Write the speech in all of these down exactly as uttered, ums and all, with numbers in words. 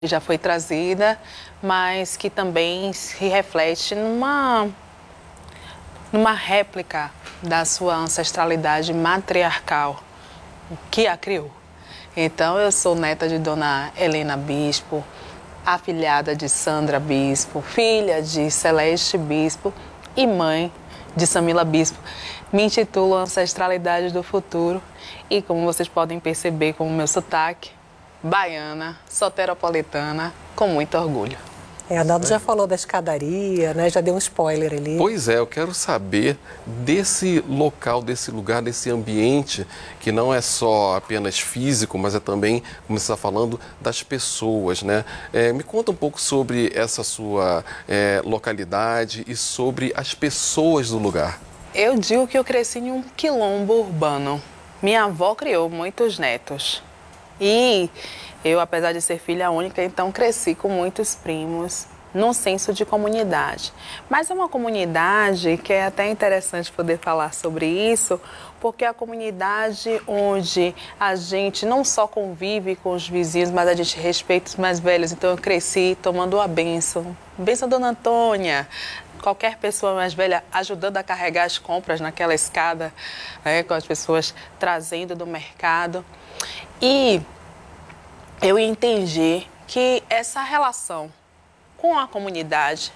já foi trazida, mas que também se reflete numa, numa réplica da sua ancestralidade matriarcal que a criou. Então, eu sou neta de Dona Helena Bispo, afilhada de Sandra Bispo, filha de Celeste Bispo e mãe de Samila Bispo. Me intitulo Ancestralidade do Futuro e, como vocês podem perceber com o meu sotaque, baiana, soteropolitana, com muito orgulho. É, a Naldo já falou da escadaria, né? Já deu um spoiler ali. Pois é, eu quero saber desse local, desse lugar, desse ambiente, que não é só apenas físico, mas é também, como você está falando, das pessoas, né? É, me conta um pouco sobre essa sua é, localidade e sobre as pessoas do lugar. Eu digo que eu cresci em um quilombo urbano. Minha avó criou muitos netos. E eu, apesar de ser filha única, então cresci com muitos primos, num senso de comunidade. Mas é uma comunidade que é até interessante poder falar sobre isso, porque é a comunidade onde a gente não só convive com os vizinhos, mas a gente respeita os mais velhos. Então eu cresci tomando a bênção. Bênção, Dona Antônia. Qualquer pessoa mais velha ajudando a carregar as compras naquela escada, né, com as pessoas trazendo do mercado. E eu entendi que essa relação com a comunidade,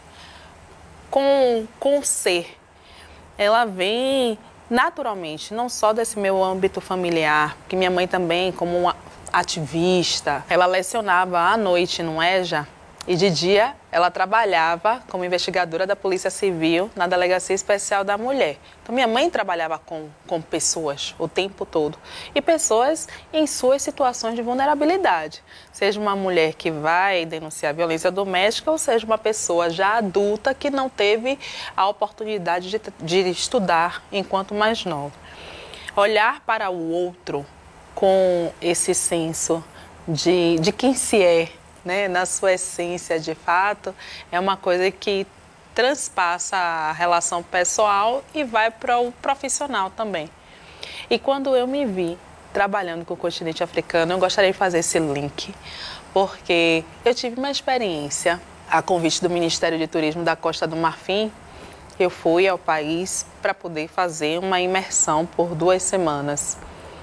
com, com o ser, ela vem naturalmente, não só desse meu âmbito familiar, que minha mãe também, como uma ativista, ela lecionava à noite no EJA e de dia ela trabalhava como investigadora da Polícia Civil na Delegacia Especial da Mulher. Então, minha mãe trabalhava com, com pessoas o tempo todo. E pessoas em suas situações de vulnerabilidade. Seja uma mulher que vai denunciar violência doméstica ou seja uma pessoa já adulta que não teve a oportunidade de, de estudar enquanto mais nova. Olhar para o outro com esse senso de, de quem se é, né, na sua essência, de fato, é uma coisa que transpassa a relação pessoal e vai para o profissional também. E quando eu me vi trabalhando com o continente africano, eu gostaria de fazer esse link, porque eu tive uma experiência, a convite do Ministério de Turismo da Costa do Marfim, eu fui ao país para poder fazer uma imersão por duas semanas.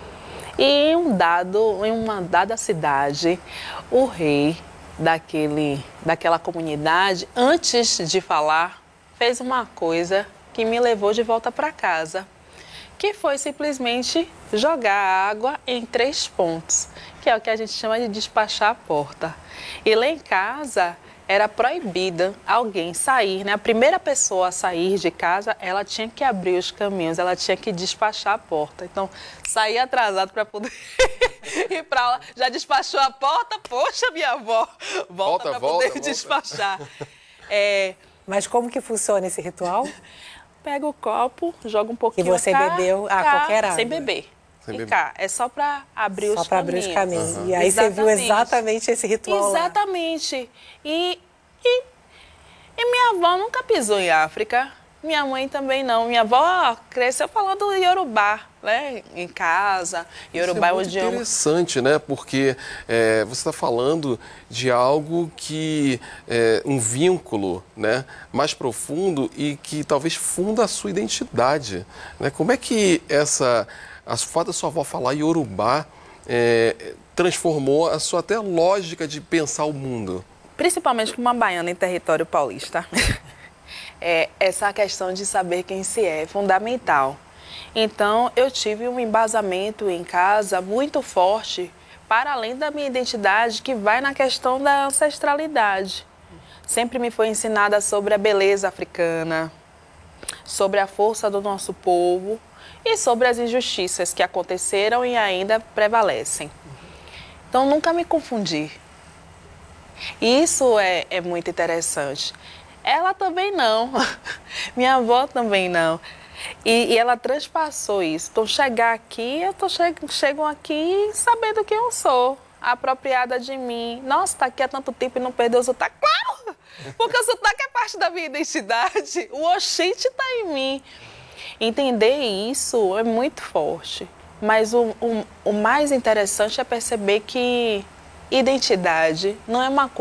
E em, um dado, em uma dada cidade, o rei daquele, daquela comunidade, antes de falar, fez uma coisa que me levou de volta para casa, que foi simplesmente jogar água em três pontos, que é o que a gente chama de despachar a porta. E lá em casa era proibida alguém sair, né? A primeira pessoa a sair de casa, ela tinha que abrir os caminhos, ela tinha que despachar a porta. Então, sair atrasado para poder ir para aula. Já despachou a porta? Poxa, minha avó, volta, volta para poder volta. despachar. É... Mas como que funciona esse ritual? Pega o copo, joga um pouquinho. E você cá, bebeu a cá, qualquer água? Sem beber. Sem e beber. cá, é só para abrir só os pra caminhos. Só para abrir os caminhos. Uhum. E aí exatamente. Você viu exatamente esse ritual Exatamente. Lá. E, e, e minha avó nunca pisou em África. Minha mãe também não. Minha avó cresceu falando Yorubá, né? Em casa. Yorubá é o idioma. É interessante, né? Porque é, você está falando de algo que é um vínculo, né, mais profundo e que talvez funda a sua identidade, né? Como é que essa a fato da sua avó falar Yorubá é, transformou a sua até lógica de pensar o mundo? Principalmente como uma baiana em território paulista. É, essa questão de saber quem se é, é fundamental. Então, eu tive um embasamento em casa muito forte, para além da minha identidade, que vai na questão da ancestralidade. Sempre me foi ensinada sobre a beleza africana, sobre a força do nosso povo e sobre as injustiças que aconteceram e ainda prevalecem. Então, nunca me confundi. E isso é, é muito interessante. Ela também não, minha avó também não. E, e ela transpassou isso. Então, chegar aqui, eu tô che chego aqui sabendo quem eu sou, apropriada de mim. Nossa, tá aqui há tanto tempo e não perdeu o sotaque. Claro! Porque o sotaque é parte da minha identidade. O oxente tá em mim. Entender isso é muito forte. Mas o, o, o mais interessante é perceber que identidade não é uma